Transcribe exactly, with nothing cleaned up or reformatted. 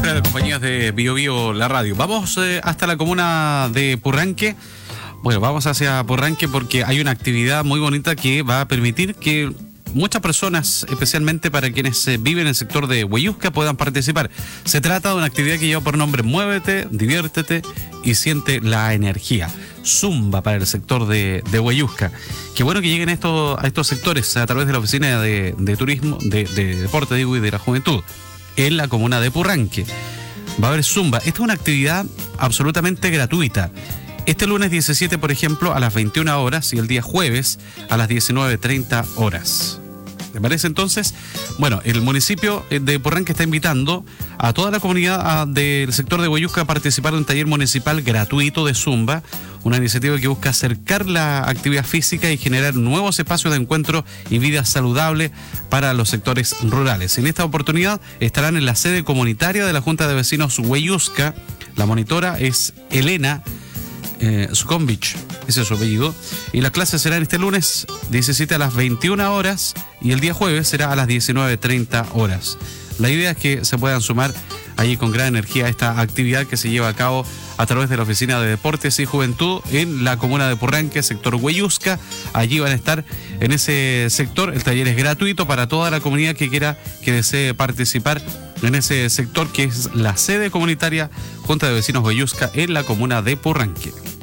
Hola, las compañías de Bio Bio, la radio. Vamos eh, hasta la comuna de Purranque. Bueno, vamos hacia Purranque porque hay una actividad muy bonita que va a permitir que muchas personas, especialmente para quienes eh, viven en el sector de Hueyusca, puedan participar. Se trata de una actividad que lleva por nombre Muévete, Diviértete y Siente la Energía. Zumba para el sector de, de Hueyusca. Qué bueno que lleguen estos, a estos sectores a través de la Oficina de, de Turismo, de, de Deporte, digo, y de la Juventud, en la comuna de Purranque. Va a haber Zumba. Esta es una actividad absolutamente gratuita. Este lunes diecisiete, por ejemplo, a las veintiuna horas y el día jueves a las diecinueve treinta horas. ¿Te parece entonces? Bueno, el municipio de Purranque está invitando a toda la comunidad a, del sector de Hueyusca a participar en un taller municipal gratuito de Zumba, una iniciativa que busca acercar la actividad física y generar nuevos espacios de encuentro y vida saludable para los sectores rurales. En esta oportunidad estarán en la sede comunitaria de la Junta de Vecinos Hueyusca. La monitora es Elena Eh, Sukombich, ese es su apellido, y las clases serán este lunes diecisiete a las veintiuna horas y el día jueves será a las diecinueve treinta horas. La idea es que se puedan sumar allí con gran energía a esta actividad que se lleva a cabo a través de la Oficina de Deportes y Juventud en la comuna de Purranque, sector Hueyusca. Allí van a estar en ese sector. El taller es gratuito para toda la comunidad que quiera, que desee participar en ese sector, que es la sede comunitaria Junta de Vecinos Hueyusca en la comuna de Purranque.